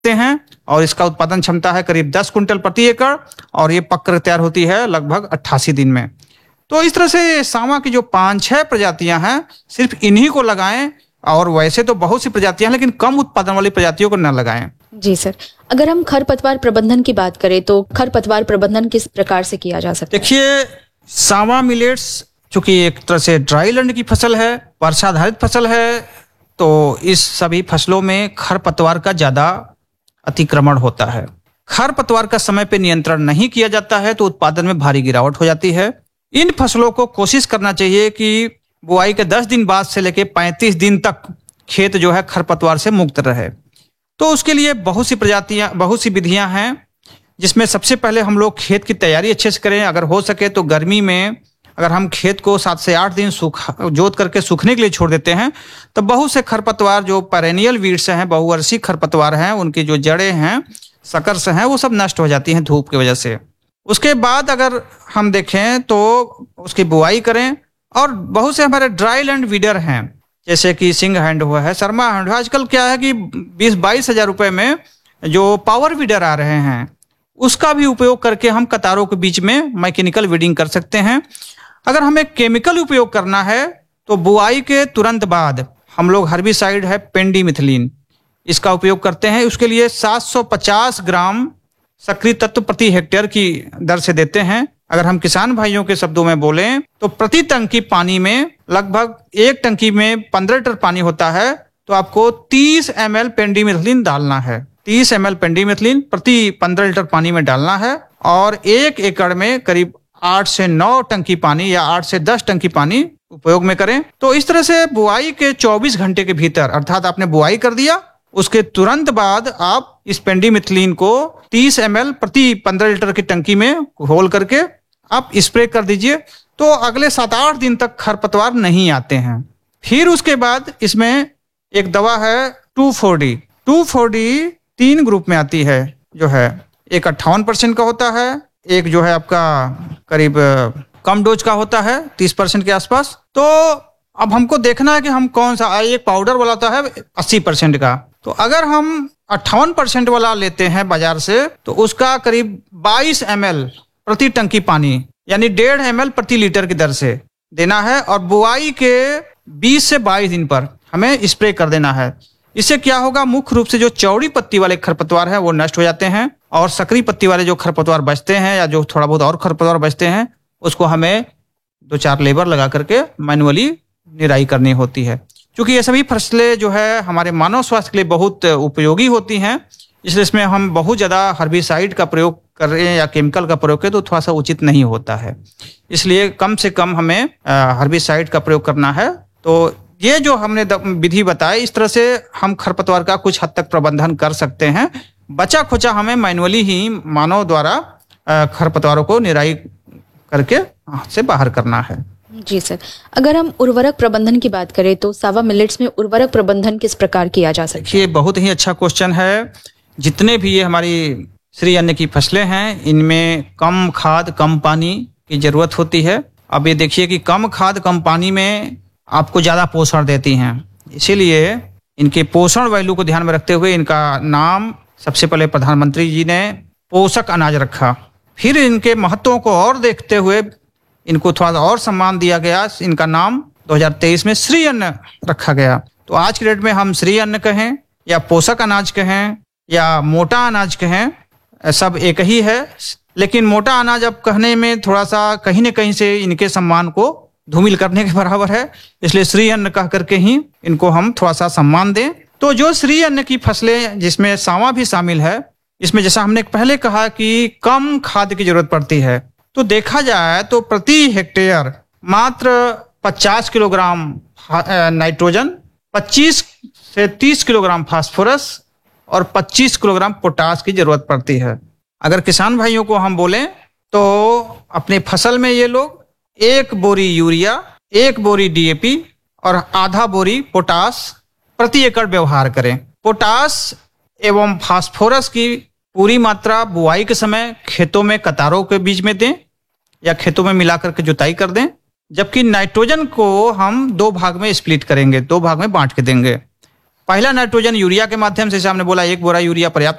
हैं और इसका उत्पादन क्षमता है करीब 10 कुंटल प्रति एकड़ और ये पककर तैयार होती है लगभग 88 दिन में। तो इस तरह से सांवा की जो 5-6 प्रजातियां हैं सिर्फ इन्हीं को लगाएं, और वैसे तो बहुत सी प्रजातियां हैं लेकिन कम उत्पादन वाली प्रजातियों को न लगाएं। जी सर, अगर हम खरपतवार प्रबंधन की बात करें तो खरपतवार प्रबंधन किस प्रकार से किया जा सकता है? देखिए, सांवा मिलेट्स चूंकि एक तरह से ड्राई लैंड की फसल है, वर्षाधारित फसल है, तो इस सभी फसलों में खरपतवार का ज्यादा अतिक्रमण होता है। खरपतवार का समय पे नियंत्रण नहीं किया जाता है तो उत्पादन में भारी गिरावट हो जाती है। इन फसलों को कोशिश करना चाहिए कि बुआई के 10 दिन बाद से लेकर 35 दिन तक खेत जो है खरपतवार से मुक्त रहे। तो उसके लिए बहुत सी विधियां हैं, जिसमें सबसे पहले हम लोग खेत की तैयारी अच्छे से करें। अगर हो सके तो गर्मी में अगर हम खेत को 7 से 8 दिन जोत करके सूखने के लिए छोड़ देते हैं तो बहुत से खरपतवार जो पेरेनियल वीड्स हैं, बहुवर्षीय खरपतवार हैं, उनकी जो जड़ें हैं, सकर्स हैं, वो सब नष्ट हो जाती हैं धूप की वजह से। उसके बाद अगर हम देखें तो उसकी बुआई करें। और बहुत से हमारे ड्राई लैंड वीडर हैं, जैसे कि सिंग हैंड हुआ है, शर्मा हैंड हुआ। आजकल क्या है कि 20-22 हजार रुपए में जो पावर वीडर आ रहे हैं, उसका भी उपयोग करके हम कतारों के बीच में मैकेनिकल वीडिंग कर सकते हैं। अगर हमें केमिकल उपयोग करना है तो बुआई के तुरंत बाद हम लोग हर्बिसाइड है पेंडिमिथिलिन, इसका उपयोग करते हैं। उसके लिए 750 ग्राम सक्रिय तत्व प्रति हेक्टेयर की दर से देते हैं। अगर हम किसान भाइयों के शब्दों में बोलें तो प्रति टंकी पानी में, लगभग एक टंकी में 15 लीटर पानी होता है, तो आपको 30 ml पेंडिमिथिलिन डालना है। 30 ml पेंडिमिथिलिन प्रति 15 लीटर पानी में डालना है और 1 एकड़ में करीब 8 से 9 टंकी पानी या 8 से 10 टंकी पानी उपयोग में करें। तो इस तरह से बुआई के 24 घंटे के भीतर, अर्थात आपने बुआई कर दिया, उसके तुरंत बाद आप इस पेंडिमिथिलिन को 30 ml प्रति 15 लीटर की टंकी में घोल करके आप स्प्रे कर दीजिए। तो अगले 7-8 दिन तक खरपतवार नहीं आते हैं। फिर उसके बाद इसमें एक दवा है 2,4-D। 2,4-D 3 ग्रुप में आती है, जो है एक 58% का होता है, एक जो है आपका करीब कम डोज का होता है 30% के आसपास। तो अब हमको देखना है कि हम कौन सा, एक पाउडर वाला होता है 80% का। तो अगर हम 58% वाला लेते हैं बाजार से तो उसका करीब 22 ml प्रति टंकी पानी, यानी 1.5 ml प्रति लीटर की दर से देना है और बुआई के 20 से 22 दिन पर हमें स्प्रे कर देना है। इससे क्या होगा, मुख्य रूप से जो चौड़ी पत्ती वाले खरपतवार हैं वो नष्ट हो जाते हैं और सकरी पत्ती वाले जो खरपतवार बचते हैं या जो थोड़ा बहुत और खरपतवार बचते हैं, उसको हमें 2-4 लेबर लगा करके मैनुअली निराई करनी होती है। क्योंकि ये सभी फसलें जो है हमारे मानव स्वास्थ्य के लिए बहुत उपयोगी होती हैं, इसलिए इसमें हम बहुत ज़्यादा हर्बिसाइड का प्रयोग कर रहे हैं या केमिकल का प्रयोग करें तो थोड़ा सा उचित नहीं होता है। इसलिए कम से कम हमें हर्बिसाइड का प्रयोग करना है। तो ये जो हमने विधि बताई, इस तरह से हम खरपतवार का कुछ हद तक प्रबंधन कर सकते हैं। बचा खुचा हमें मैनुअली ही मानव द्वारा खरपतवारों को निराई करके से बाहर करना है। जी सर, अगर हम उर्वरक प्रबंधन की बात करें तो सांवा मिलेट्स में उर्वरक प्रबंधन किस प्रकार किया जा सकता है? ये बहुत ही अच्छा क्वेश्चन है। जितने भी ये हमारी श्री अन्न की फसलें हैं, इनमें कम खाद कम पानी की जरूरत होती है। अब ये देखिए कि कम खाद कम पानी में आपको ज्यादा पोषण देती हैं, इसीलिए इनके पोषण वैल्यू को ध्यान में रखते हुए इनका नाम सबसे पहले प्रधानमंत्री जी ने पोषक अनाज रखा। फिर इनके महत्वों को और देखते हुए इनको थोड़ा और सम्मान दिया गया। इनका नाम 2023 में श्री अन्न रखा गया। तो आज के डेट में हम श्री अन्न कहें या पोषक अनाज कहें या मोटा अनाज कहें, सब एक ही है। लेकिन मोटा अनाज अब कहने में थोड़ा सा कहीं न कहीं से इनके सम्मान को धूमिल करने के बराबर है, इसलिए श्री अन्न कह करके ही इनको हम थोड़ा सा सम्मान दें। तो जो श्री अन्न की फसलें, जिसमें सांवा भी शामिल है, इसमें जैसा हमने पहले कहा कि कम खाद की जरूरत पड़ती है, तो देखा जाए तो प्रति हेक्टेयर मात्र 50 किलोग्राम नाइट्रोजन, 25 से 30 किलोग्राम फास्फोरस और 25 किलोग्राम पोटास की जरूरत पड़ती है। अगर किसान भाइयों को हम बोलें तो अपनी फसल में ये लोग 1 बोरी यूरिया, 1 बोरी DAP और आधा बोरी पोटास प्रति एकड़ व्यवहार करें। पोटास एवं फास्फोरस की पूरी मात्रा बुआई के समय खेतों में कतारों के बीच में दें या खेतों में मिलाकर के जुताई कर दें, जबकि नाइट्रोजन को हम 2 भाग में स्प्लिट करेंगे, 2 भाग में बांट के देंगे। पहला नाइट्रोजन यूरिया के माध्यम से, जैसे हमने बोला 1 बोरा यूरिया पर्याप्त